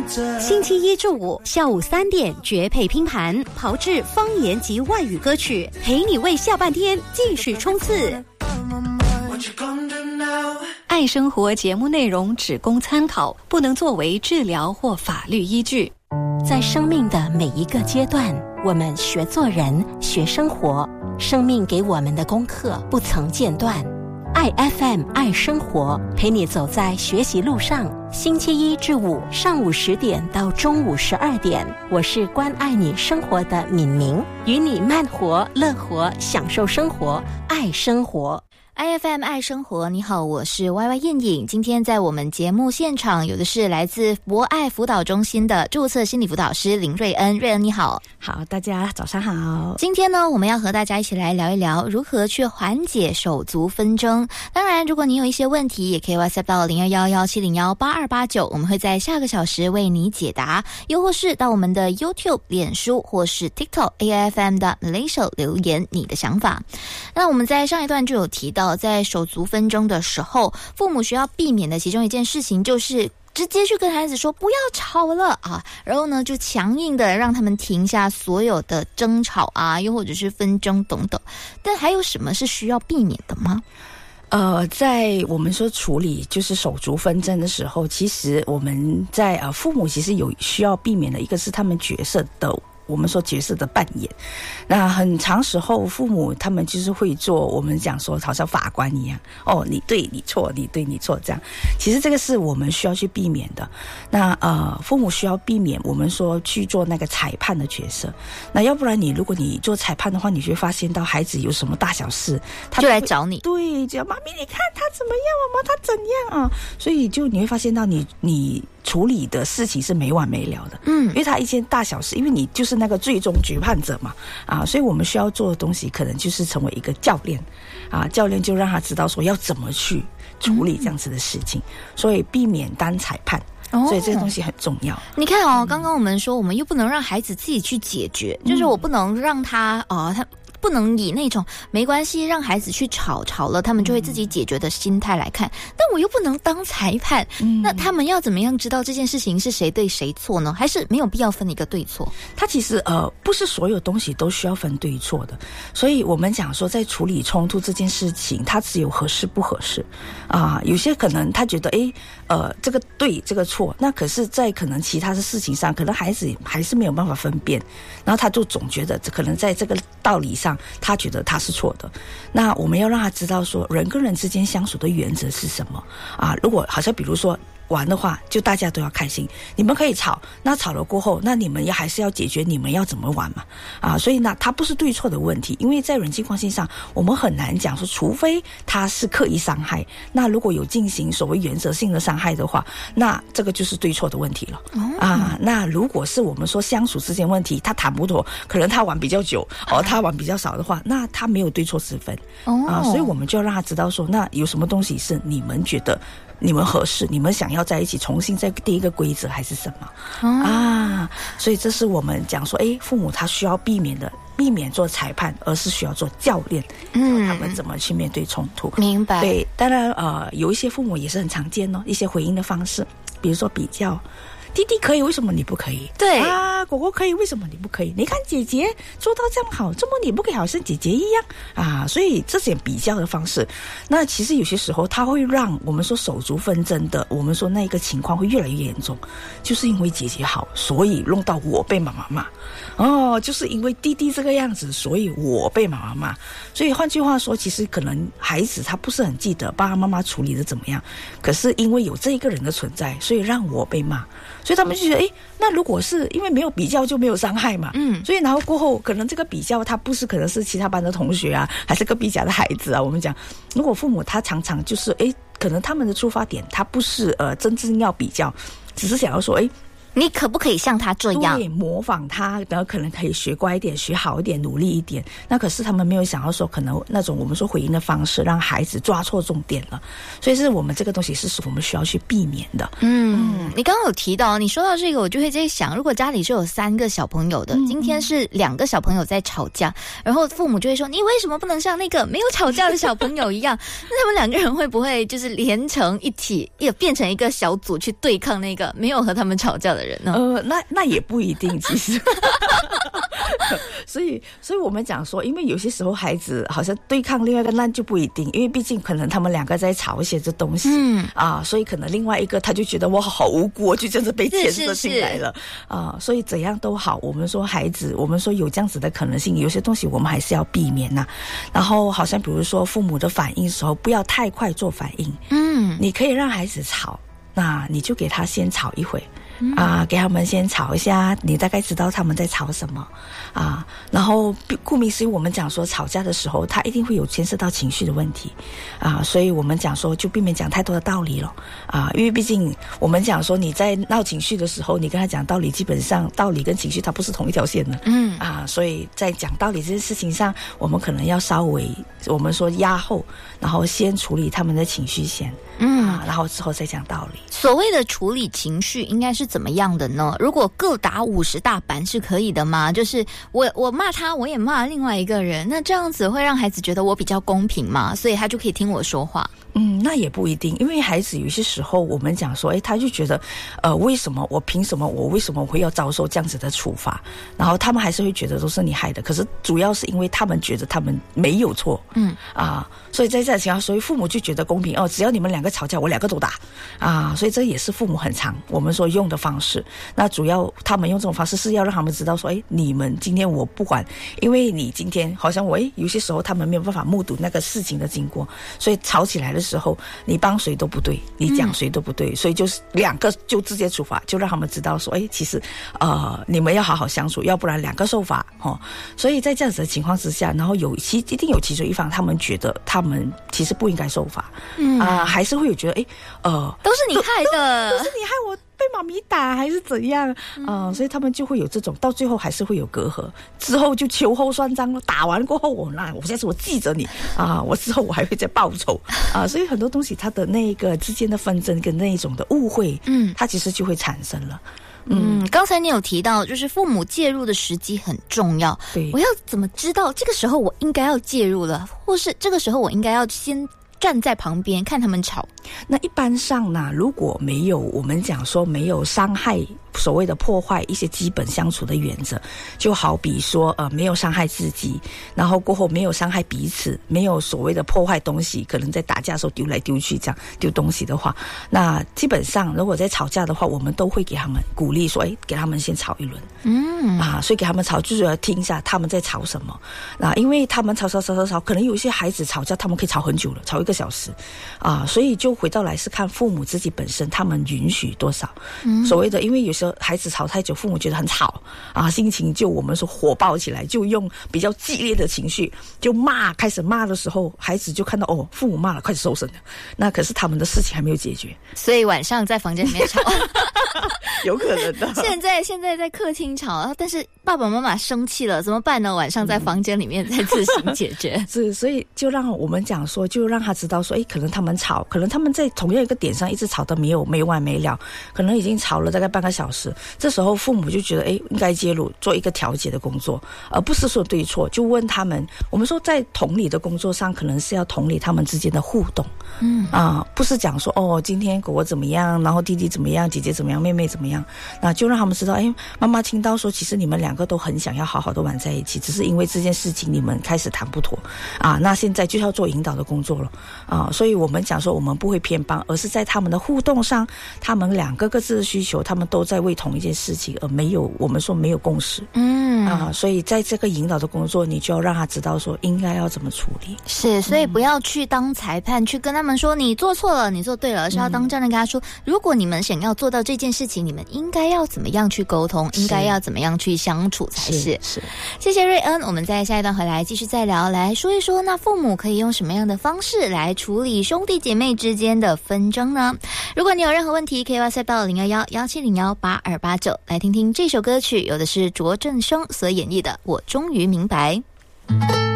星期一至五下午3点绝配拼盘，炮制方言及外语歌曲，陪你为下半天继续冲刺。爱生活节目内容只供参考，不能作为治疗或法律依据。在生命的每一个阶段，我们学做人，学生活，生命给我们的功课不曾间断。爱 FM 爱生活，陪你走在学习路上。星期一至五上午10点到中午12点，我是关爱你生活的敏明，与你慢活、乐活，享受生活，爱生活。 IFM 爱生活，你好，我是 YY 燕颖。今天在我们节目现场有的是来自博爱辅导中心的注册心理辅导师林瑞恩。瑞恩你好。 好，大家早上好。 今天呢，我们要和大家一起来聊一聊如何去缓解手足纷争。当然，如果你有一些问题，也可以 WhatsApp 到0217018289，我们会在下个小时为你解答。又或是到我们的 YouTube、脸书或是 TikTok AIFM 的 Malaysia 留言你的想法。那我们在上一段就有提到，在手足纷争的时候，父母需要避免的其中一件事情就是直接去跟孩子说不要吵了啊，然后呢就强硬的让他们停下所有的争吵啊，又或者是纷争等等。但还有什么是需要避免的吗？ 在我们说处理就是手足纷争的时候，其实我们在父母其实有需要避免的，一个是他们角色的，我们说角色的扮演。那很长时候父母他们就是会做我们讲说好像法官一样，哦，你对你错，你对你错，这样。其实这个是我们需要去避免的。那父母需要避免我们说去做那个裁判的角色。那要不然如果你做裁判的话，你就会发现到孩子有什么大小事他就来找你， 对，就妈咪你看他怎么样，妈妈他怎样啊，所以就你会发现到你处理的事情是没完没了的。因为他一件大小事，因为你就是那个最终决判者嘛，所以我们需要做的东西可能就是成为一个教练教练就让他知道说要怎么去处理这样子的事情，所以避免当裁判。所以这个东西很重要。 你看刚刚我们说我们又不能让孩子自己去解决，就是我不能让他不能以那种没关系让孩子去吵了他们就会自己解决的心态来看，但我又不能当裁判。那他们要怎么样知道这件事情是谁对谁错呢？还是没有必要分一个对错？ 他其实不是所有东西都需要分对错的。所以我们讲说在处理冲突这件事情，它只有合适不合适有些可能他觉得这个对这个错，那可是在可能其他的事情上，可能孩子还是没有办法分辨，然后他就总觉得可能在这个道理上他觉得他是错的。那我们要让他知道说人跟人之间相处的原则是什么如果好像比如说玩的话，就大家都要开心，你们可以吵，那吵了过后，那你们还是要解决你们要怎么玩嘛所以呢它不是对错的问题。因为在人际关系上我们很难讲说，除非他是刻意伤害，那如果有进行所谓原则性的伤害的话，那这个就是对错的问题了那如果是我们说相处之间问题，他谈不妥，可能他玩比较久他玩比较少的话，那他没有对错之分所以我们就要让他知道说，那有什么东西是你们觉得你们合适，你们想要在一起重新再定一个规则还是什么所以这是我们讲说父母他需要避免的，避免做裁判，而是需要做教练他们怎么去面对冲突。 明白。 对，当然有一些父母也是很常见一些回应的方式，比如说比较，弟弟可以，为什么你不可以？ 对狗狗可以，为什么你不可以？你看姐姐做到这样好，怎么你不可以好像姐姐一样所以这些比较的方式，那其实有些时候它会让我们说手足纷争的，我们说那个情况会越来越严重，就是因为姐姐好，所以弄到我被妈妈骂就是因为弟弟这个样子，所以我被妈妈骂。所以换句话说，其实可能孩子他不是很记得爸爸妈妈处理的怎么样，可是因为有这一个人的存在，所以让我被骂，所以他们就觉得那如果是因为没有比较就没有伤害嘛所以然后过后可能这个比较他不是可能是其他班的同学还是隔壁家的孩子我们讲如果父母他常常就是可能他们的出发点他不是真正要比较，只是想要说你可不可以像他这样？ 对，模仿他，然后可能可以学乖一点，学好一点，努力一点。那可是他们没有想到说，可能那种我们说回应的方式，让孩子抓错重点了。所以是我们这个东西是我们需要去避免的。 你刚刚有提到，你说到这个，我就会在想，如果家里是有3个小朋友的，今天是2个小朋友在吵架，然后父母就会说，你为什么不能像那个没有吵架的小朋友一样？那他们2个人会不会就是连成一体，也变成一个小组去对抗那个没有和他们吵架的人？ 人呢？ 那也不一定，其实。所以我们讲说，因为有些时候孩子好像对抗另外一个，那就不一定，因为毕竟可能他们两个在吵一些这东西，所以可能另外一个他就觉得我好无辜，就这样子被牵涉进来了所以怎样都好，我们说孩子，我们说有这样子的可能性，有些东西我们还是要避免然后好像比如说父母的反应的时候，不要太快做反应，你可以让孩子吵，那你就给他先吵一会。给他们先吵一下，你大概知道他们在吵什么然后顾名思义，我们讲说吵架的时候，他一定会有牵涉到情绪的问题所以我们讲说就避免讲太多的道理了因为毕竟我们讲说你在闹情绪的时候，你跟他讲道理，基本上道理跟情绪它不是同一条线的所以在讲道理这件事情上，我们可能要稍微我们说压后，然后先处理他们的情绪先然后之后再讲道理。 所谓的处理情绪应该是怎么样的呢？如果各打50大板是可以的吗？就是我骂他，我也骂另外一个人，那这样子会让孩子觉得我比较公平吗？所以他就可以听我说话？ 那也不一定，因为孩子有些时候我们讲说他就觉得为什么我凭什么我为什么会要遭受这样子的处罚，然后他们还是会觉得都是你害的，可是主要是因为他们觉得他们没有错所以在这样的情况，所以父母就觉得公平只要你们两个吵架，我两个都打所以这也是父母很常我们说用的方式。那主要他们用这种方式是要让他们知道说你们今天我不管，因为你今天好像我有些时候他们没有办法目睹那个事情的经过，所以吵起来的时候你帮谁都不对，你讲谁都不对，所以就是两个就直接处罚，就让他们知道说其实你们要好好相处，要不然两个受罚所以在这样子的情况之下，然后一定有其中一方他们觉得他们其实不应该受罚还是会有觉得都是你害的， 都是你害我被妈咪打还是怎样所以他们就会有这种，到最后还是会有隔阂，之后就秋后算账了，打完过后我下次我记着你我之后我还会再报仇所以很多东西它的那个之间的纷争跟那一种的误会它其实就会产生了。 刚才你有提到就是父母介入的时机很重要，对，我要怎么知道这个时候我应该要介入了，或是这个时候我应该要先站在旁边看他们吵？ 那一般上呢，如果没有我们讲说没有伤害，所谓的破坏一些基本相处的原则，就好比说没有伤害自己，然后过后没有伤害彼此，没有所谓的破坏东西，可能在打架的时候丢来丢去这样丢东西的话，那基本上如果在吵架的话，我们都会给他们鼓励说给他们先吵一轮所以给他们吵就是要听一下他们在吵什么因为他们吵，可能有一些孩子吵架他们可以吵很久了，吵1个小时所以就回到来是看父母自己本身他们允许多少所谓的，因为有时候孩子吵太久，父母觉得很吵心情就我们说火爆起来，就用比较激烈的情绪就开始骂的时候，孩子就看到父母骂了，快始收声了，那可是他们的事情还没有解决， 所以晚上在房间里面吵有可能的。 现在在客厅吵，但是爸爸妈妈生气了怎么办呢？晚上在房间里面再自行解决是，所以就让我们讲说，就让他知道说可能他们吵，可能他们在同样一个点上一直吵得没完没了，可能已经吵了大概半个小时，这时候父母就觉得应该介入做一个调解的工作，而不是说对错，就问他们，我们说在同理的工作上可能是要同理他们之间的互动不是讲说今天狗狗怎么样，然后弟弟怎么样，姐姐怎么样，妹妹怎么样，那就让他们知道妈妈听到说其实你们两个都很想要好好的玩在一起，只是因为这件事情你们开始谈不妥那现在就要做引导的工作了所以我们讲说我们不会偏帮，而是在他们的互动上，他们两个各自的需求他们都在为同一件事情，而没有我们说没有共识所以在这个引导的工作，你就要让他知道说应该要怎么处理。 是，所以不要去当裁判去跟他们说你做错了你做对了，而是要当站的跟他说如果你们想要做到这件事情，你们应该要怎么样去沟通，应该要怎么样去相处才是。谢谢瑞恩，我们在下一段回来继续再聊，来说一说那父母可以用什么样的方式来处理兄弟姐妹之间的纷争呢？如果你有任何问题可以 WhatsApp 到011-1701-8289来听听这首歌曲，有的是卓振生所演绎的《我终于明白》。